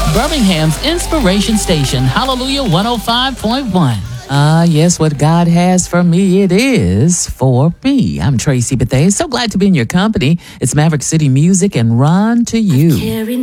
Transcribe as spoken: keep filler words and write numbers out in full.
Birmingham's Inspiration Station, Hallelujah one oh five point one. Ah, uh, yes, what God has for me, it is for me. I'm Tracy Bethea. So glad to be in your company. It's Maverick City Music and Run to You.